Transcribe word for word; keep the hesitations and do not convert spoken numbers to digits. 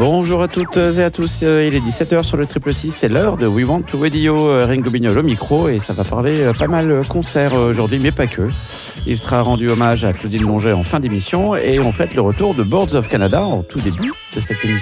Bonjour à toutes et à tous, il est dix-sept heures sur le triple six, c'est l'heure de We Want to Radio, Ringo Bignol au micro et ça va parler pas mal concert aujourd'hui, mais pas que. Il sera rendu hommage à Claudine Monget en fin d'émission et on fête le retour de Boards of Canada en tout début de cette émission.